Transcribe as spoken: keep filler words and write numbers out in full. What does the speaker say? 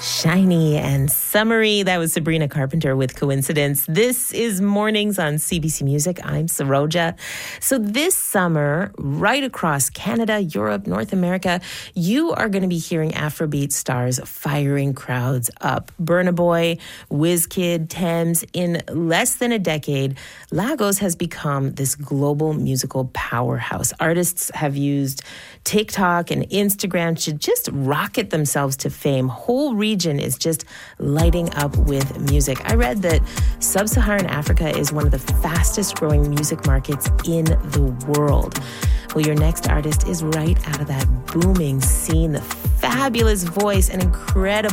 Shiny and summery. That was Sabrina Carpenter with Coincidence. This is Mornings on C B C Music. I'm Saroja. So this summer, right across Canada, Europe, North America, you are going to be hearing Afrobeat stars firing crowds up. Burna Boy, Wizkid, Tems. In less than a decade, Lagos has become this global musical powerhouse. Artists have used TikTok and Instagram to just rocket themselves to fame. Whole region is just lighting up with music. I read that sub-Saharan Africa is one of the fastest growing music markets in the world. Well, your next artist is right out of that booming scene, the fabulous voice and incredible